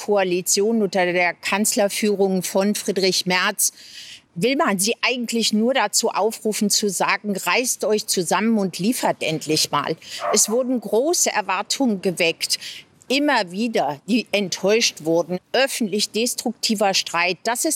Koalition unter der Kanzlerführung von Friedrich Merz will man sie eigentlich nur dazu aufrufen, zu sagen, reißt euch zusammen und liefert endlich mal. Es wurden große Erwartungen geweckt. Immer wieder, die enttäuscht wurden. Öffentlich destruktiver Streit. Das ist